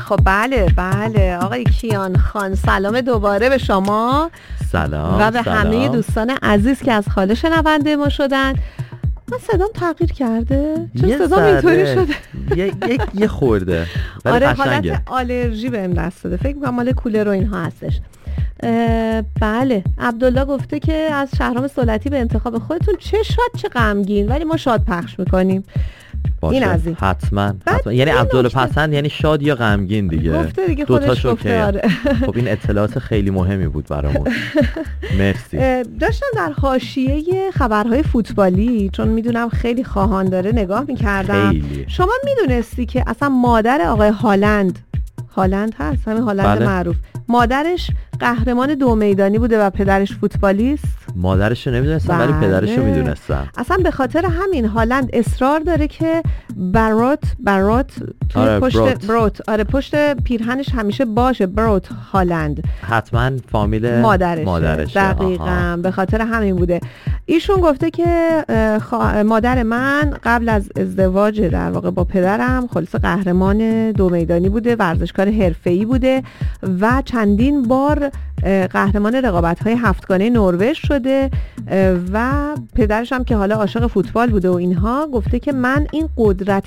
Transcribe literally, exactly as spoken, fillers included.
خب بله بله آقای کیان خان، سلام دوباره به شما. سلام و به سلام. همه دوستان عزیز که از خاله شنونده ما شدن. من صدام تغییر کرده؟ چرا صدام اینطوری شده؟ یه یه یه خورده. آره حالت آلرژی بهم دست داده. فکر می‌کنم مال کولر و اینها هستش. بله عبدالله گفته که از شهرام سلطی به انتخاب خودتون چه شاد چه غمگین، ولی ما شاد پخش میکنیم. این از این حتما, حتما. یعنی عبدالله پسند یعنی شاد یا غمگین دیگه گفته دیگه خودش گفته. آره. خب این اطلاعات خیلی مهمی بود برامون. مرسی. داشتم در حاشیه خبرهای فوتبالی، چون میدونم خیلی خواهان داره، نگاه میکردم. خیلی. شما میدونستی که اصلا مادر آقای هالند هالند هست همین هالند بله. معروف، مادرش قهرمان دو میدانی بوده و پدرش فوتبالیست؟ مادرش رو نمیدونستم ولی پدرش رو میدونستم. اصلا به خاطر همین هالند اصرار داره که بروت بروت توی آره پشت بروت. بروت آره پشت پیرهنش همیشه باشه. بروت هالند حتما فامیل مادرش مادرشه. دقیقاً به خاطر همین بوده. ایشون گفته که مادر من قبل از ازدواج در واقع با پدرم خلاص قهرمان دو میدانی بوده، ورزشکار حرفه‌ای بوده و چندین بار قهرمان رقابت‌های هفتگانه نروژ شده و پدرش هم که حالا عاشق فوتبال بوده و اینها، گفته که من این قدرت